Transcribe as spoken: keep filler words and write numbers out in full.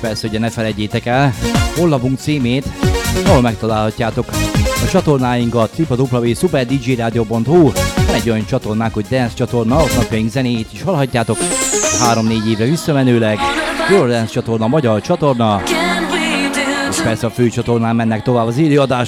persze ugye ne felejtjétek el honlapunk címét, ahol megtalálhatjátok a csatornáinkat, w w w pont super d j radio pont h u. Van egy olyan csatornánk, hogy Dance csatorna, ott napjaink zenéjét is hallhatjátok három-négy évre visszamenőleg. Eurodance csatorna, magyar csatorna, és persze a fő csatornán mennek tovább az élőadások.